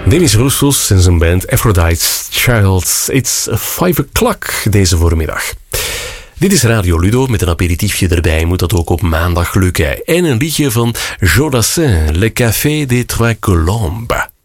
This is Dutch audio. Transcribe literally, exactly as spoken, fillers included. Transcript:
Demis Roussos en zijn band Aphrodite's Child. It's five o'clock deze voormiddag. Dit is Radio Ludo met een aperitiefje erbij. Moet dat ook op maandag lukken. En een liedje van Jodassin, Le Café des Trois Colombes.